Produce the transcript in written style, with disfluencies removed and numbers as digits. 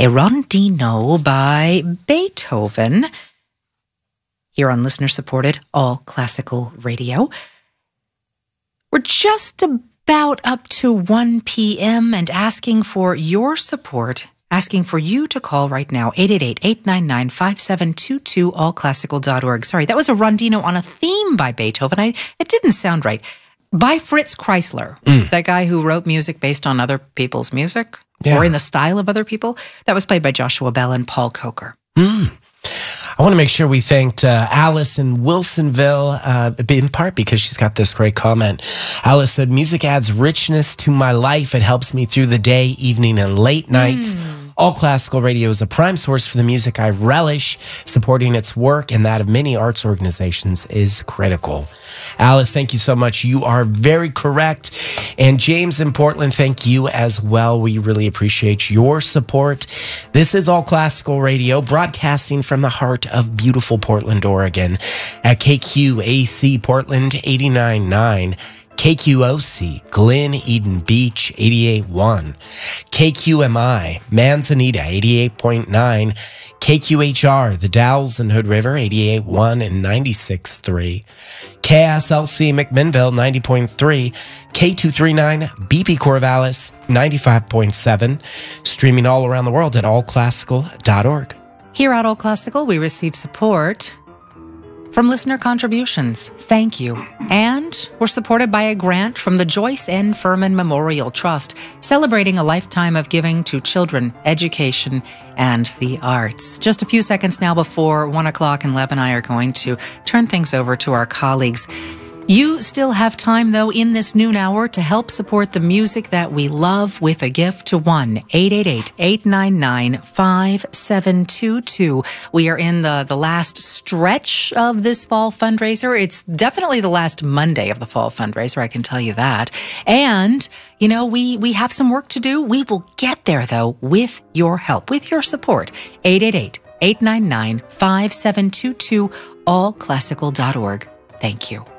a rondino by Beethoven, here on listener-supported All Classical Radio. We're just about up to 1 p.m. and asking for your support, asking for you to call right now, 888-899-5722, allclassical.org. Sorry, that was a rondino on a theme by Beethoven. It didn't sound right. By Fritz Kreisler, that guy who wrote music based on other people's music, or in the style of other people. That was played by Joshua Bell and Paul Coker. I want to make sure we thanked Alice in Wilsonville, in part because she's got this great comment. Alice said, music adds richness to my life. It helps me through the day, evening, and late nights. All Classical Radio is a prime source for the music I relish. Supporting its work and that of many arts organizations is critical. Alice, thank you so much. You are very correct. And James in Portland, thank you as well. We really appreciate your support. This is All Classical Radio, broadcasting from the heart of beautiful Portland, Oregon, at KQAC Portland 89.9. KQOC, Glen Eden Beach, 88.1. KQMI, Manzanita, 88.9. KQHR, The Dalles and Hood River, 88.1 and 96.3. KSLC, McMinnville, 90.3. K239, BP Corvallis, 95.7. Streaming all around the world at allclassical.org. Here at All Classical, we receive support from listener contributions. Thank you. And we're supported by a grant from the Joyce N. Furman Memorial Trust, celebrating a lifetime of giving to children, education, and the arts. Just a few seconds now before 1 o'clock, and Leb and I are going to turn things over to our colleagues. You still have time, though, in this noon hour to help support the music that we love with a gift to 1-888-899-5722. We are in the last stretch of this fall fundraiser. It's definitely the last Monday of the fall fundraiser, I can tell you that. And, you know, we have some work to do. We will get there, though, with your help, with your support. 888-899-5722, allclassical.org. Thank you.